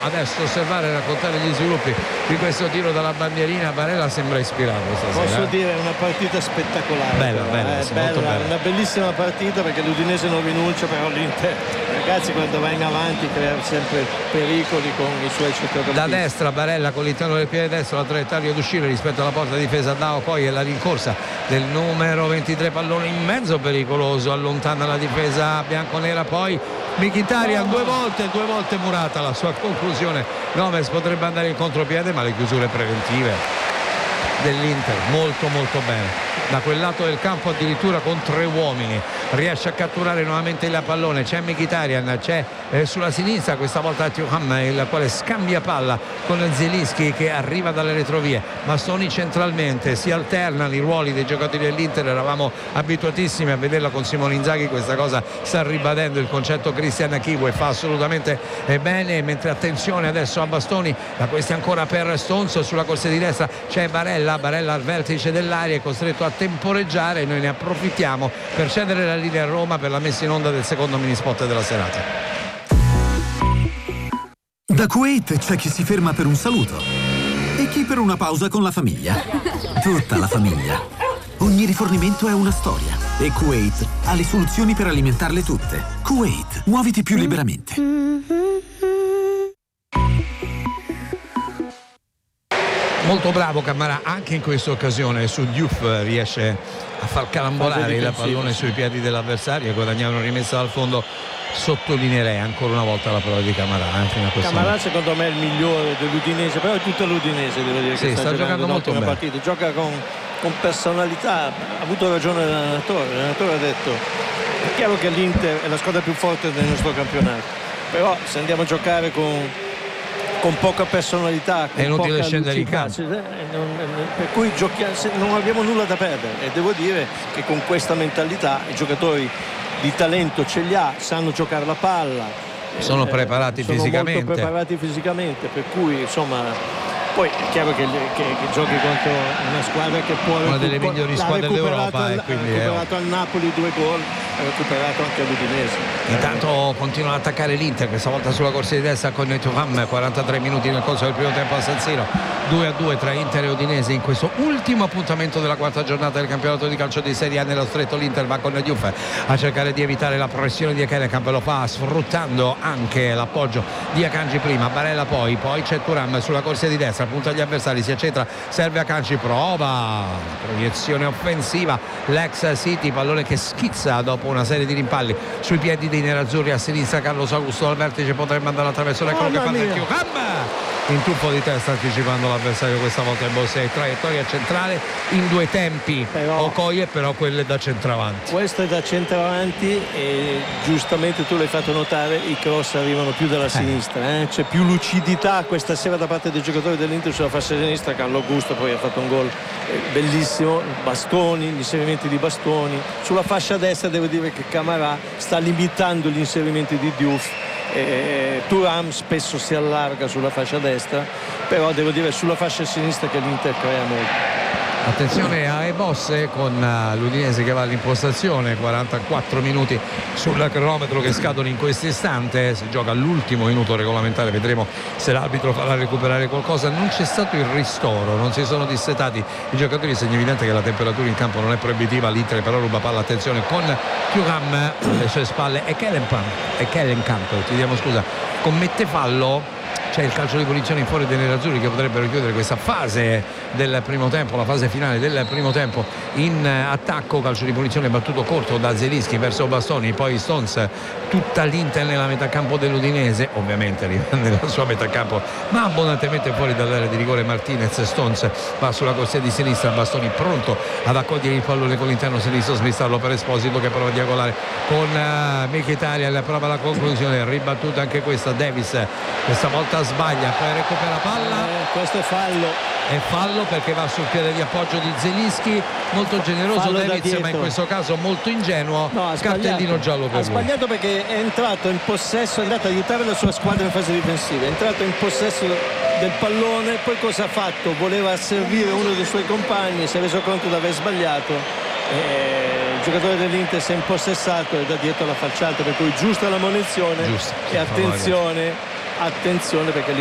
Adesso osservare e raccontare gli sviluppi di questo tiro dalla bandierina. Barella sembra ispirato stasera. Posso dire, è una partita spettacolare. Bella, molto bella. Una bellissima partita, perché l'Udinese non rinuncia, però l'Inter, ragazzi, quando va in avanti crea sempre pericoli con i suoi centrocampisti. Da destra Barella con l'interno del piede destro, la traiettoria d'uscire rispetto alla porta difesa da Okoye, e la rincorsa del numero 23, pallone in mezzo pericoloso, allontana la difesa bianconera. Poi Mkhitaryan due volte murata la sua conclusione. Gomez potrebbe andare in contropiede, ma le chiusure preventive dell'Inter molto bene. Da quel lato del campo addirittura con 3 uomini riesce a catturare nuovamente il pallone. C'è Mkhitaryan, c'è sulla sinistra questa volta Thuram, il quale scambia palla con Zielinski che arriva dalle retrovie. Bastoni centralmente, si alternano i ruoli dei giocatori dell'Inter. Eravamo abituatissimi a vederla con Simone Inzaghi, questa cosa sta ribadendo il concetto Christian Chivu e fa assolutamente bene. Mentre attenzione adesso a Bastoni, da questi ancora per Stones. Sulla corsia di destra c'è Barella al vertice dell'area, è costretto a temporeggiare. Noi ne approfittiamo per cedere la linea a Roma per la messa in onda del secondo mini spot della serata. Da Kuwait c'è chi si ferma per un saluto e chi per una pausa con la famiglia. Tutta la famiglia. Ogni rifornimento è una storia e Kuwait ha le soluzioni per alimentarle tutte. Kuwait, muoviti più liberamente. Molto bravo Camara anche in questa occasione. Su Diouf riesce a far calambolare il pallone sui piedi dell'avversario e guadagnare una rimessa dal fondo. Sottolineerei ancora una volta la prova di Camara. Camara secondo me è il migliore dell'Udinese, però è tutta l'Udinese, devo dire, che sta giocando molto bene. Partita. Gioca con personalità, ha avuto ragione l'allenatore ha detto è chiaro che l'Inter è la squadra più forte del nostro campionato, però se andiamo a giocare con poca personalità, con è inutile poca scendere in campo, per cui non abbiamo nulla da perdere, e devo dire che con questa mentalità i giocatori di talento ce li ha, sanno giocare la palla, sono preparati fisicamente, molto preparati fisicamente, per cui insomma poi è chiaro che giochi contro una squadra che può una delle migliori squadre d'Europa, e quindi ha recuperato al Napoli 2 gol, ha recuperato anche l'Udinese. Intanto continua ad attaccare l'Inter, questa volta sulla corsia di destra con Thuram. 43 minuti nel corso del primo tempo a San Siro, 2-2 tra Inter e Udinese in questo ultimo appuntamento della quarta giornata del campionato di calcio di Serie A. Nello stretto l'Inter va con Diouf a cercare di evitare la pressione di Ekelenkamp, lo fa sfruttando anche l'appoggio di Akanji prima, Barella poi c'è Thuram sulla corsia di destra, punta agli avversari, si accentra, serve Akanji, prova proiezione offensiva l'ex City, pallone che schizza dopo una serie di rimpalli sui piedi dei nerazzurri. A sinistra Carlos Augusto al vertice, potrebbe andare attraverso l'eccolo che fa il Thuram, in tuffo di testa anticipando l'avversario, questa volta in Bossei, traiettoria centrale in 2 tempi, Okoye però quelle da centravanti. Questo è da centravanti e giustamente tu l'hai fatto notare, i cross arrivano più dalla sinistra, c'è più lucidità questa sera da parte dei giocatori dell'Inter sulla fascia sinistra. Carlo Augusto poi ha fatto un gol bellissimo, Bastoni, gli inserimenti di Bastoni. Sulla fascia destra devo dire che Camara sta limitando gli inserimenti di Diouf. Thuram spesso si allarga sulla fascia destra, però devo dire sulla fascia sinistra che l'Inter crea molto. Attenzione a Ebosse con l'Udinese che va all'impostazione, 44 minuti sul cronometro che scadono in questo istante, si gioca all'ultimo minuto regolamentare, vedremo se l'arbitro farà recuperare qualcosa. Non c'è stato il ristoro, non si sono dissetati i giocatori, segno evidente che la temperatura in campo non è proibitiva. L'Inter però ruba palla, attenzione con Thuram alle sue spalle, Ekelenkamp, chiediamo scusa, commette fallo. C'è il calcio di punizione in fuori dei nerazzurri che potrebbero chiudere questa fase del primo tempo, la fase finale del primo tempo in attacco. Calcio di punizione battuto corto da Zielinski verso Bastoni, poi Stones, tutta l'Inter nella metà campo dell'Udinese, ovviamente nella sua metà campo ma abbondantemente fuori dall'area di rigore. Martinez, Stones va sulla corsia di sinistra, Bastoni pronto ad accogliere il pallone con l'interno sinistro, smistarlo per Esposito che prova a diagonale con Mkhitaryan, prova la conclusione, ribattuta anche questa. Davis questa volta sbaglia, poi recupera palla, questo è fallo perché va sul piede di appoggio di Zielinski, molto generoso Davids, ma in questo caso molto ingenuo. Cartellino giallo per lui. Ha sbagliato perché è entrato in possesso, è andato ad aiutare la sua squadra in fase difensiva, è entrato in possesso del pallone, poi cosa ha fatto? Voleva servire uno dei suoi compagni, si è reso conto di aver sbagliato, il giocatore dell'Inter si è impossessato e da dietro l'ha falciata, per cui giusta la munizione e attenzione attenzione perché